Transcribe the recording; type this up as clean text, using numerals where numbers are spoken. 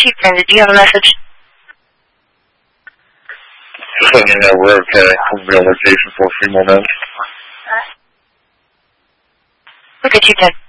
Chief 10, did you have a message? Just letting you know we're okay. We'll be on location for a few more minutes. Okay, Chief 10.